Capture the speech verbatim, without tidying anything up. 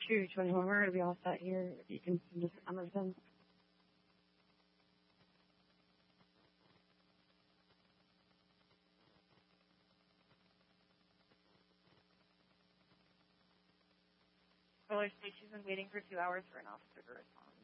two twenty-one. We're going to be all set here. If you can just some of them. Roller State, she's been waiting for two hours for an officer to respond.